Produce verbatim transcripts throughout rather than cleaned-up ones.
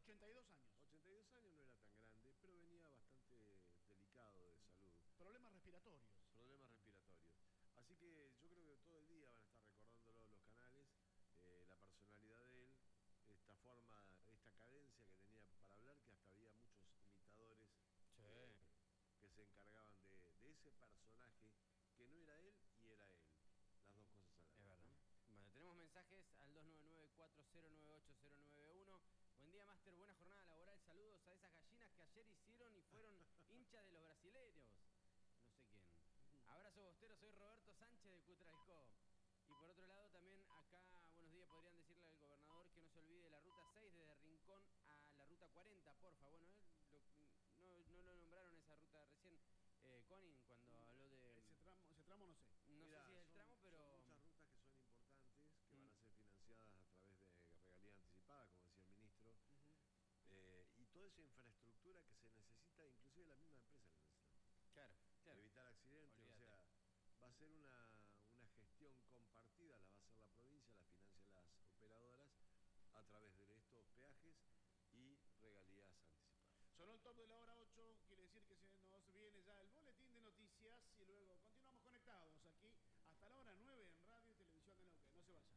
ochenta y dos años. ochenta y dos años, no era tan grande, pero venía bastante delicado de salud. Problemas respiratorios. Problemas respiratorios. Así que yo creo que todo el día van a estar recordándolo los canales, eh, la personalidad de él, esta forma, esta cadencia que tenía para hablar, que hasta había muchos imitadores Sí. eh, que se encargaban de, de ese personaje que no era él y era él. Las dos cosas a la vez. Es verdad. Bueno, tenemos mensajes al dos nueve nueve, cuatro cero nueve ocho cero nueve uno. Buen día, Máster. Buena jornada laboral. Saludos a esas gallinas que ayer hicieron y fueron hinchas de los brasileños. No sé quién. Abrazo bostero, soy Roberto Sánchez de Cutralcó. Y por otro lado, también acá, buenos días, podrían decirle al gobernador que no se olvide de la ruta seis desde Rincón a la ruta cuarenta, porfa. Bueno, él lo, no, no lo nombraron esa ruta recién. Eh, Conin, cuando habló de... Ese tramo, ese tramo no sé. No Mirá, sé si es el son, tramo, pero... son muchas rutas que son importantes, que Mm. van a ser financiadas a través de regalía anticipada, como decía el ministro. Uh-huh. eh, y toda esa infraestructura que se necesita, inclusive la misma empresa la necesita. Claro, claro. Evitar accidentes, Olvídate. o sea, va a ser una, una gestión compartida, la va a hacer la provincia, la financia las operadoras, a través de estos peajes y regalías anticipadas. Sonó el top de la hora ocho, quiere decir que se nos viene ya el boletín de noticias y luego continuamos conectados aquí hasta la hora nueve en Radio y Televisión de Neuquén. No se vayan.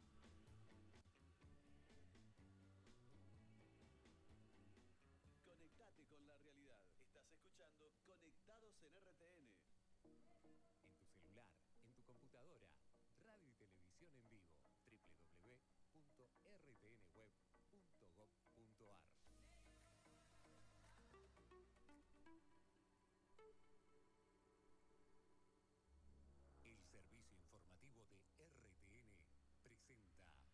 Conectate con la realidad. Estás escuchando Conectados en R T N. En tu celular, en tu computadora, radio y televisión en vivo, doble u doble u doble u punto r t n web punto gob punto a r. El servicio informativo de R T N presenta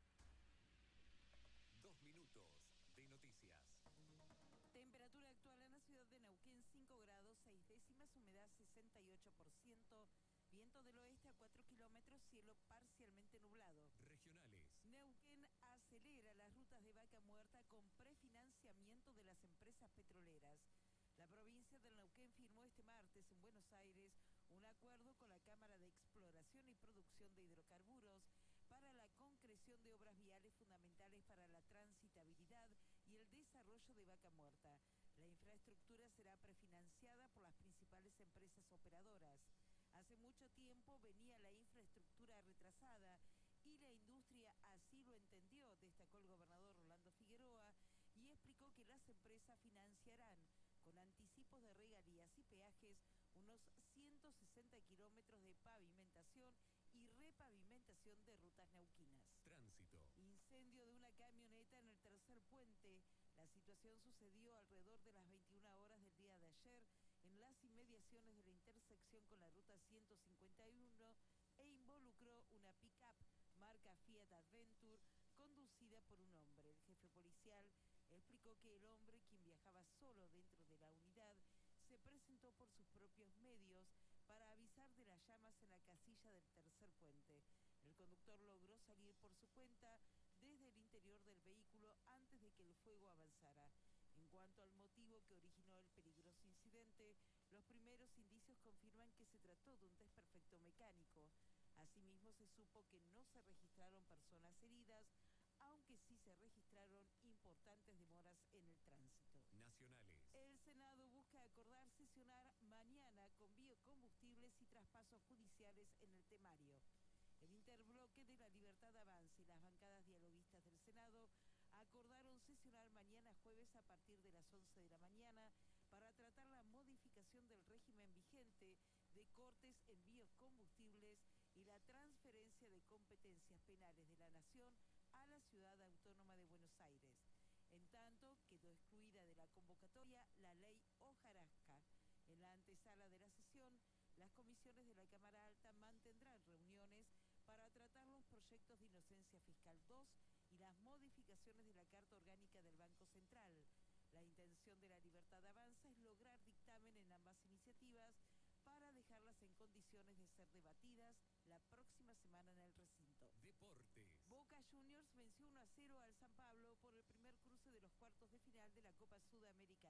Dos minutos de noticias. Temperatura actual en la ciudad de Neuquén, cinco grados, seis décimas, humedad sesenta y ocho por ciento, viento del oeste a cuatro kilómetros, cielo parcialmente nublado. Regionales. Neuquén acelera las rutas de vaca muerta con prefinanciamiento de las empresas petroleras. La provincia del Neuquén firmó este martes en Buenos Aires un acuerdo con la Cámara de Exploración y Producción de Hidrocarburos para la concreción de obras viales fundamentales para la transitabilidad y el desarrollo de Vaca Muerta. La infraestructura será prefinanciada por las principales empresas operadoras. Hace mucho tiempo venía la infraestructura retrasada y la industria así lo entendió, destacó el gobernador Rolando Figueroa, y explicó que las empresas financiarán con anticipos de regalías y peajes unos ciento sesenta kilómetros de pavimentación y repavimentación de rutas neuquinas. Tránsito. Incendio de una camioneta en el tercer puente. La situación sucedió alrededor de las veintiuna horas del día de ayer en las inmediaciones de la intersección con la ruta ciento cincuenta y uno e involucró una pick-up marca Fiat Adventure conducida por un hombre. El jefe policial explicó que el hombre, quien viajaba solo dentro de la unidad, se presentó por sus propios medios para avisar de las llamas en la casilla del tercer puente. El conductor logró salir por su cuenta desde el interior del vehículo antes de que el fuego avanzara. En cuanto al motivo que originó el peligroso incidente, los primeros indicios confirman que se trató de un desperfecto mecánico. Asimismo, se supo que no se registraron personas heridas, aunque sí se registraron importantes demoras en el tránsito. Nacionales. El Senado busca acordar sesionar mañana con biocombustibles y traspasos judiciales en el temario. El interbloque de la Libertad Avanza y las bancadas dialoguistas del Senado acordaron sesionar mañana jueves a partir de las once de la mañana para tratar la modificación del régimen vigente de cortes en biocombustibles y la transferencia de competencias penales de la Nación a la Ciudad Autónoma de Buenos Aires. En tanto, quedó excluida de la convocatoria la ley hojarasca. En la antesala de la sesión, las comisiones de la Cámara Alta mantendrán reuniones para tratar los proyectos de inocencia fiscal dos y las modificaciones de la Carta Orgánica del Banco Central. La intención de la Libertad Avanza es lograr dictamen en ambas iniciativas para dejarlas en condiciones de ser debatidas la próxima semana en el recinto. Deportes. Boca Juniors venció uno a cero al San Pablo por el primer cruce de los cuartos de final de la Copa Sudamericana.